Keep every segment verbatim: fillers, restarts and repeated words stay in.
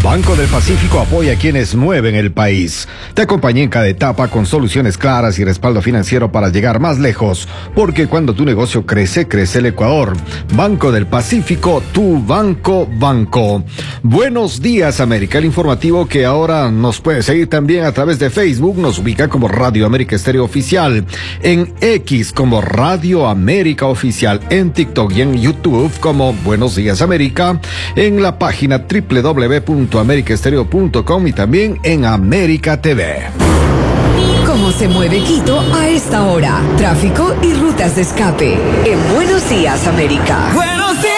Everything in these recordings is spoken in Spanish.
Banco del Pacífico apoya a quienes mueven el país. Te acompaña en cada etapa con soluciones claras y respaldo financiero para llegar más lejos, porque cuando tu negocio crece, crece el Ecuador. Banco del Pacífico, tu banco, banco. Buenos días, América. El informativo que ahora nos puede seguir también a través de Facebook, nos ubica como Radio América Estéreo Oficial, en X como Radio América Oficial, en TikTok y en YouTube como Buenos Días América, en la página doble u doble u doble u punto america estéreo punto com y también en América T V. ¿Cómo se mueve Quito a esta hora? Tráfico y rutas de escape. En Buenos Días, América. Buenos días,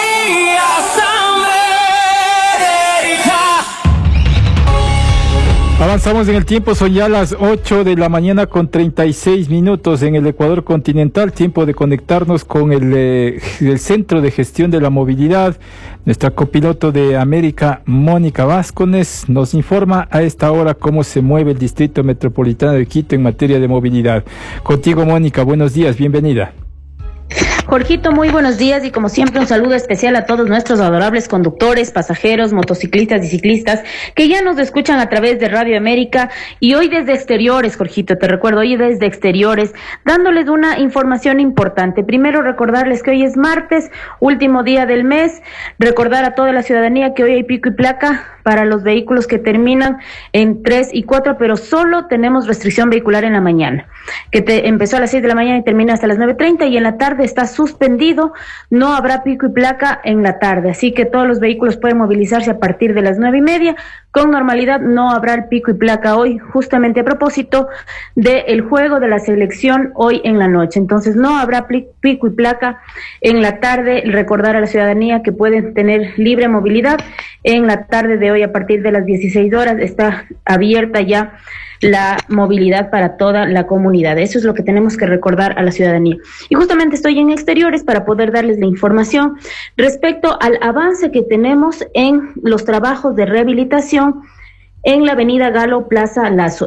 América. Avanzamos en el tiempo, son ya las ocho de la mañana con treinta y seis minutos en el Ecuador continental, tiempo de conectarnos con el, eh, el Centro de Gestión de la Movilidad. Nuestra copiloto de América, Mónica Vázquez, nos informa a esta hora cómo se mueve el Distrito Metropolitano de Quito en materia de movilidad. Contigo, Mónica, buenos días, bienvenida. Jorgito, muy buenos días y como siempre un saludo especial a todos nuestros adorables conductores, pasajeros, motociclistas y ciclistas que ya nos escuchan a través de Radio América y hoy desde exteriores, Jorgito, te recuerdo, hoy desde exteriores, dándoles una información importante. Primero recordarles que hoy es martes, último día del mes, recordar a toda la ciudadanía que hoy hay pico y placa para los vehículos que terminan en tres y cuatro, pero solo tenemos restricción vehicular en la mañana, que te empezó a las seis de la mañana y termina hasta las nueve treinta y en la tarde está suspendido, no habrá pico y placa en la tarde, así que todos los vehículos pueden movilizarse a partir de las nueve y media, con normalidad no habrá el pico y placa hoy, justamente a propósito del juego de la selección hoy en la noche, entonces no habrá pico y placa en la tarde, recordar a la ciudadanía que pueden tener libre movilidad en la tarde de hoy a partir de las dieciséis horas, está abierta ya la movilidad para toda la comunidad. Eso es lo que tenemos que recordar a la ciudadanía. Y justamente estoy en exteriores para poder darles la información respecto al avance que tenemos en los trabajos de rehabilitación en la avenida Galo Plaza Lazo.